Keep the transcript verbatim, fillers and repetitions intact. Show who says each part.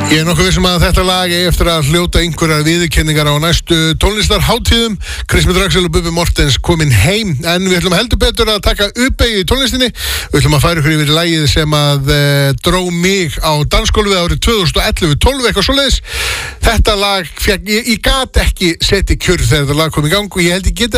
Speaker 1: Ég er nokkuð vissum að þetta lag er eftir að hljóta einhverjar viðurkenningar á næstu tónlistarhátíðum. Kristmur Draxel og Bubbi Mortens komin heim, en við ætlum heldur betur að taka uppeyju í tónlistinni. Við ætlum að færa ykkur yfir lagið sem að e, dró mig á dansgólfið árið tvö þúsund og ellefu tólf, eitthvað svoleiðis. Þetta lag, fjag, ég, ég gat ekki setið kjörð þegar þetta lag kom í gang og ég held ég geta